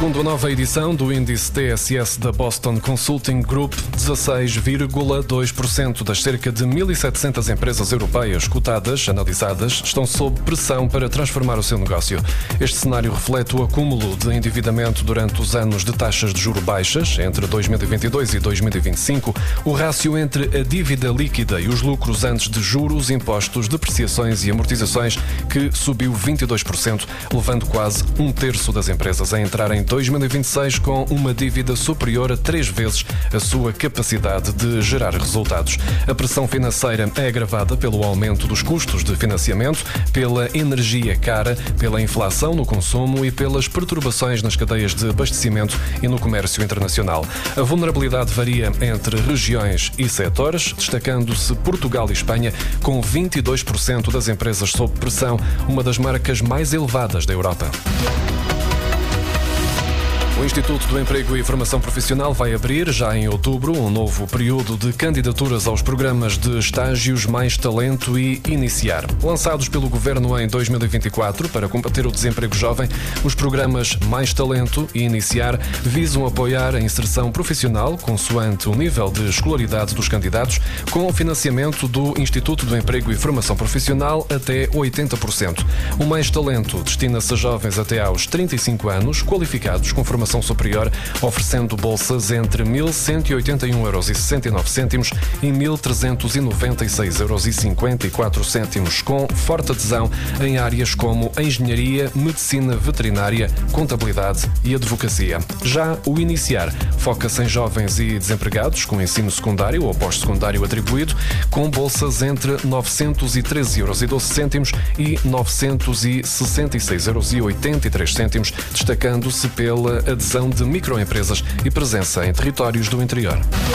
Segundo a nova edição do índice TSS da Boston Consulting Group, 16,2% das cerca de 1.700 empresas europeias cotadas, analisadas, estão sob pressão para transformar o seu negócio. Este cenário reflete o acúmulo de endividamento durante os anos de taxas de juros baixas, entre 2022 e 2025, o rácio entre a dívida líquida e os lucros antes de juros, impostos, depreciações e amortizações, que subiu 22%, levando quase um terço das empresas a entrar em 2026 com uma dívida superior a 3 vezes a sua capacidade de gerar resultados. A pressão financeira é agravada pelo aumento dos custos de financiamento, pela energia cara, pela inflação no consumo e pelas perturbações nas cadeias de abastecimento e no comércio internacional. A vulnerabilidade varia entre regiões e setores, destacando-se Portugal e Espanha, com 22% das empresas sob pressão, uma das marcas mais elevadas da Europa. O Instituto do Emprego e Formação Profissional vai abrir, já em outubro, um novo período de candidaturas aos programas de estágios Mais Talento e Iniciar. Lançados pelo Governo em 2024 para combater o desemprego jovem, os programas Mais Talento e Iniciar visam apoiar a inserção profissional consoante o nível de escolaridade dos candidatos, com o financiamento do Instituto do Emprego e Formação Profissional até 80%. O Mais Talento destina-se a jovens até aos 35 anos, qualificados com formação superior, oferecendo bolsas entre 1.181,69€ e 1.396,54€, com forte adesão em áreas como engenharia, medicina veterinária, contabilidade e advocacia. Já o Iniciar foca-se em jovens e desempregados com ensino secundário ou pós-secundário atribuído, com bolsas entre 913,12€ e 966,83€, destacando-se pela adesão de microempresas e presença em territórios do interior.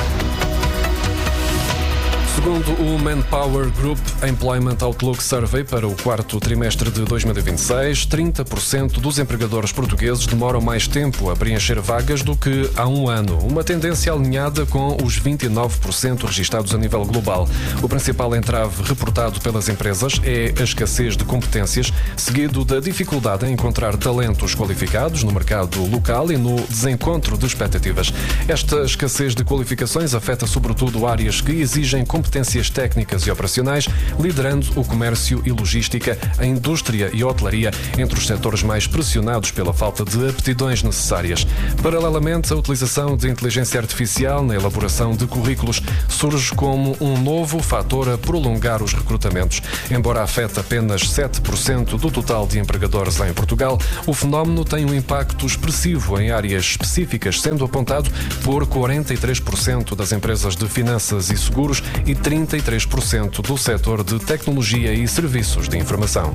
Segundo o Manpower Group Employment Outlook Survey para o quarto trimestre de 2026, 30% dos empregadores portugueses demoram mais tempo a preencher vagas do que há um ano, uma tendência alinhada com os 29% registados a nível global. O principal entrave reportado pelas empresas é a escassez de competências, seguido da dificuldade em encontrar talentos qualificados no mercado local e no desencontro de expectativas. Esta escassez de qualificações afeta sobretudo áreas que exigem competências técnicas e operacionais, liderando o comércio e logística, a indústria e a hotelaria, entre os setores mais pressionados pela falta de aptidões necessárias. Paralelamente, a utilização de inteligência artificial na elaboração de currículos surge como um novo fator a prolongar os recrutamentos. Embora afete apenas 7% do total de empregadores em Portugal, o fenómeno tem um impacto expressivo em áreas específicas, sendo apontado por 43% das empresas de finanças e seguros e 33% do setor de tecnologia e serviços de informação.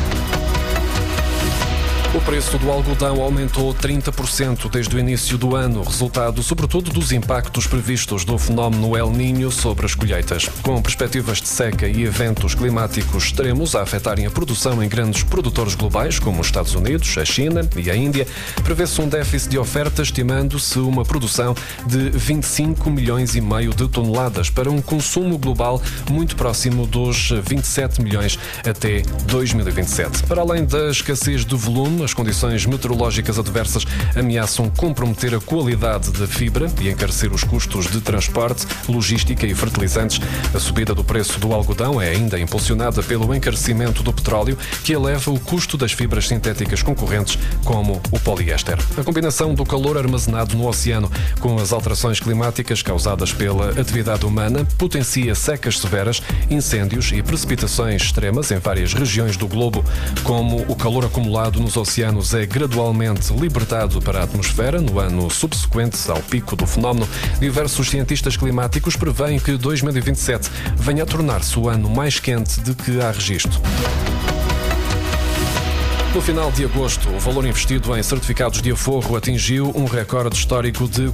O preço do algodão aumentou 30% desde o início do ano, resultado sobretudo dos impactos previstos do fenómeno El Niño sobre as colheitas. Com perspectivas de seca e eventos climáticos extremos a afetarem a produção em grandes produtores globais, como os Estados Unidos, a China e a Índia, prevê-se um déficit de oferta, estimando-se uma produção de 25 milhões e meio de toneladas para um consumo global muito próximo dos 27 milhões até 2027. Para além da escassez de volume, as condições meteorológicas adversas ameaçam comprometer a qualidade da fibra e encarecer os custos de transporte, logística e fertilizantes. A subida do preço do algodão é ainda impulsionada pelo encarecimento do petróleo, que eleva o custo das fibras sintéticas concorrentes, como o poliéster. A combinação do calor armazenado no oceano com as alterações climáticas causadas pela atividade humana potencia secas severas, incêndios e precipitações extremas em várias regiões do globo. Como o calor acumulado nos oceanos é gradualmente libertado para a atmosfera no ano subsequente ao pico do fenómeno, diversos cientistas climáticos preveem que 2027 venha a tornar-se o ano mais quente de que há registro. No final de agosto, o valor investido em certificados de aforro atingiu um recorde histórico de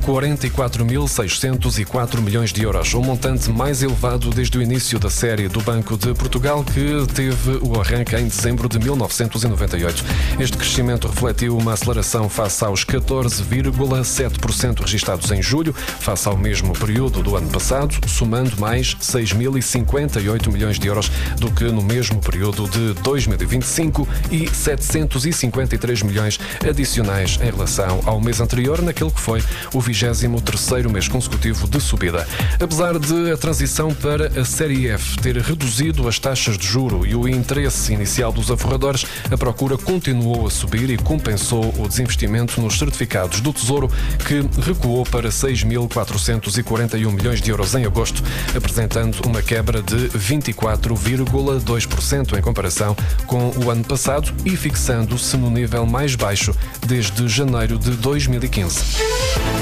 44.604 milhões de euros, um montante mais elevado desde o início da série do Banco de Portugal, que teve o arranque em dezembro de 1998. Este crescimento refletiu uma aceleração face aos 14,7% registados em julho, face ao mesmo período do ano passado, somando mais 6.058 milhões de euros do que no mesmo período de 2025 e 700 753 milhões adicionais em relação ao mês anterior, naquele que foi o 23º mês consecutivo de subida. Apesar de a transição para a Série F ter reduzido as taxas de juro e o interesse inicial dos aforradores, a procura continuou a subir e compensou o desinvestimento nos certificados do Tesouro, que recuou para 6.441 milhões de euros em agosto, apresentando uma quebra de 24,2% em comparação com o ano passado e fixando-se no nível mais baixo desde janeiro de 2015.